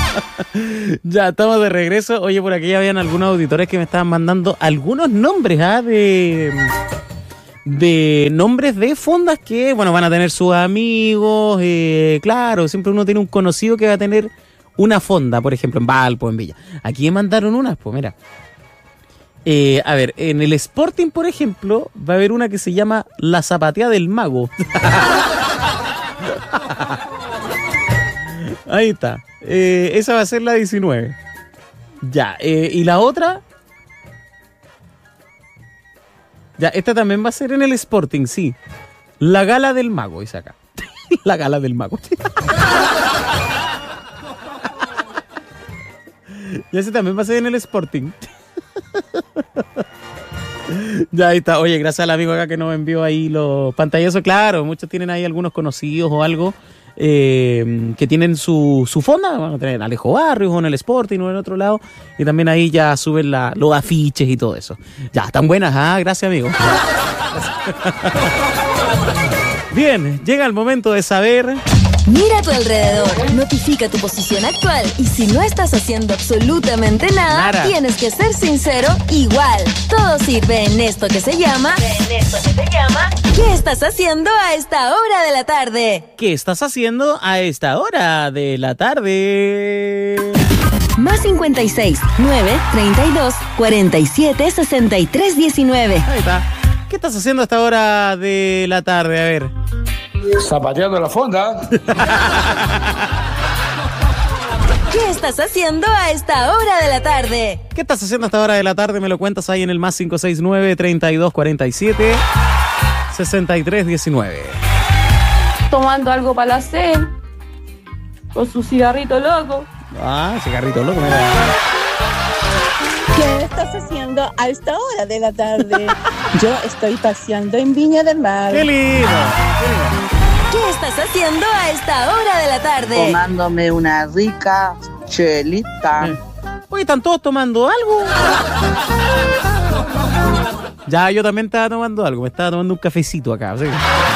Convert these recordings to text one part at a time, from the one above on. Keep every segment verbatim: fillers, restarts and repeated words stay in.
Ya, estamos de regreso. Oye, por aquí ya habían algunos auditores que me estaban mandando algunos nombres, ¿ah? De, de nombres de fondas que, bueno, van a tener sus amigos. Eh, claro, siempre uno tiene un conocido que va a tener una fonda, por ejemplo, en Valpo, en Villa. Aquí me mandaron unas, pues mira. Eh, a ver, en el Sporting, por ejemplo, va a haber una que se llama La Zapatea del Mago. Ahí está. Eh, esa va a ser la diecinueve. Ya, eh, y la otra... Ya, esta también va a ser en el Sporting, sí. La Gala del Mago, dice acá. La Gala del Mago. Y ese también va a ser en el Sporting. Ya, ahí está. Oye, gracias al amigo acá que nos envió ahí los pantallazos. Claro, muchos tienen ahí algunos conocidos o algo eh, que tienen su, su fonda. Van a tener Alejo Barrios o en el Sporting o en otro lado. Y también ahí ya suben la, los afiches y todo eso. Ya, están buenas, ¿ah? Gracias, amigo. Bien, llega el momento de saber... Mira a tu alrededor, notifica tu posición actual y si no estás haciendo absolutamente nada, nada, tienes que ser sincero igual. Todo sirve en esto que se llama... En esto que se llama... ¿Qué estás haciendo a esta hora de la tarde? ¿Qué estás haciendo a esta hora de la tarde? Más cincuenta y seis, nueve, treinta y dos, cuarenta y siete, sesenta y tres, diecinueve. Ahí está. ¿Qué estás haciendo a esta hora de la tarde? A ver... Zapateando la fonda. ¿Qué estás haciendo a esta hora de la tarde? ¿Qué estás haciendo a esta hora de la tarde? Me lo cuentas ahí en el más cinco seis nueve, treinta y dos, cuarenta y siete, sesenta y tres, diecinueve. Tomando algo para la sed. Con su cigarrito loco. Ah, cigarrito loco, mira. ¿Qué estás haciendo a esta hora de la tarde? Yo estoy paseando en Viña del Mar. ¡Qué lindo! ¡Qué lindo! ¿Qué estás haciendo a esta hora de la tarde? Tomándome una rica chelita. Eh. Oye, ¿están todos tomando algo? Ya, yo también estaba tomando algo. Me estaba tomando un cafecito acá. ¿Sí?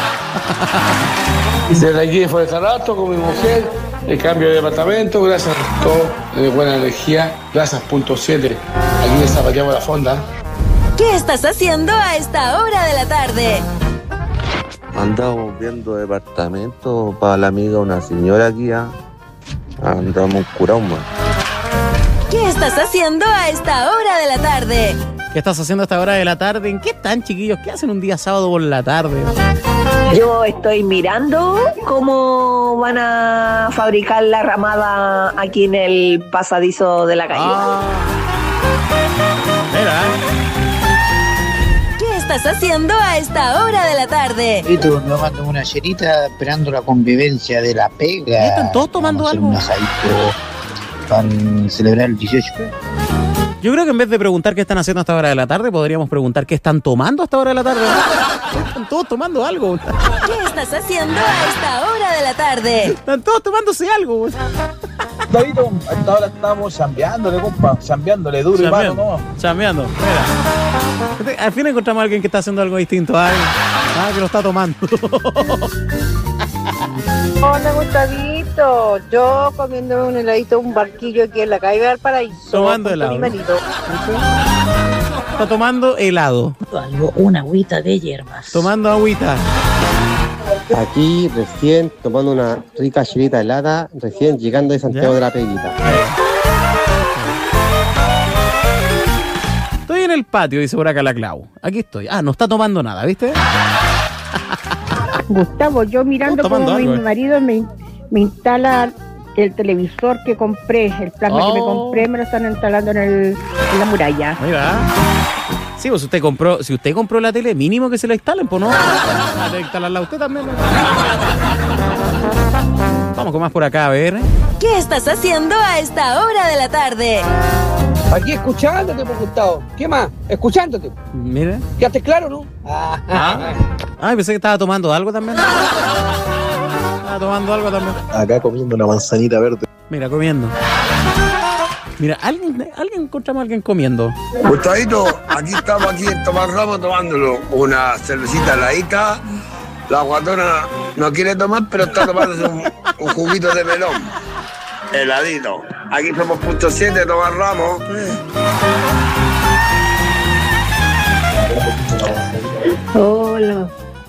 Desde aquí fue el rato con mi mujer. El cambio de departamento. Gracias a todo. De buena energía. Gracias, punto siete. Aquí le zapateamos la fonda. ¿Qué estás haciendo a esta hora de la tarde? Andamos viendo departamento para la amiga una señora aquí. ¿eh? Andamos curados, man. ¿Qué estás haciendo a esta hora de la tarde? ¿Qué estás haciendo a esta hora de la tarde? ¿En qué están, chiquillos? ¿Qué hacen un día sábado por la tarde? Yo estoy mirando cómo van a fabricar la ramada aquí en el pasadizo de la calle. Ah. Mira, ¿Qué estás haciendo a esta hora de la tarde? Y tú, nos mandamos una cherita esperando la convivencia de la pega. ¿Están todos tomando algo? Un asadito para celebrar el dieciocho. Yo creo que en vez de preguntar qué están haciendo a esta hora de la tarde, podríamos preguntar qué están tomando a esta hora de la tarde. Están todos tomando algo. ¿Qué estás haciendo a esta hora de la tarde? Están todos tomándose algo. Davidito, a esta hora estamos chambeándole, compa. Chambeándole duro chambeando, y malo, ¿no? Chambeando, mira. Al fin encontramos a alguien que está haciendo algo distinto. ¿eh? Ah, que lo está tomando. Hola, Gustavito. Yo comiéndome un heladito, un barquillo aquí en la calle del Paraíso. Tomando helado. Está tomando helado. Algo, una agüita de hierbas. Tomando agüita. Aquí recién tomando una rica chilita helada, recién llegando de Santiago ¿Ya? de la Peguita. Estoy en el patio, dice por acá la Clau. Aquí estoy. Ah, no está tomando nada, ¿viste? Gustavo, yo mirando como algo, mi eh. marido me, me instala el televisor que compré, el plasma oh. que me compré, me lo están instalando en, el, en la muralla. Mira. Sí, pues usted compró, si usted compró la tele, mínimo que se la instalen, pues no. Hay que instalarla usted también. Vamos con más por acá, a ver. ¿Qué estás haciendo a esta hora de la tarde? Aquí escuchándote, por Gustavo. ¿Qué más? Escuchándote. Mira. ¿Quedaste claro, no? Ah. Ay, pensé que estaba tomando algo también. Estaba tomando algo también. Acá comiendo una manzanita verde. Mira, comiendo. Mira, alguien, alguien encontramos a alguien comiendo. Gustavito, aquí estamos aquí en Tomás Ramos tomándolo una cervecita heladita. La guatona no quiere tomar, pero está tomándose un, un juguito de melón. heladito. Aquí somos punto siete, Tomás Ramos. Hola,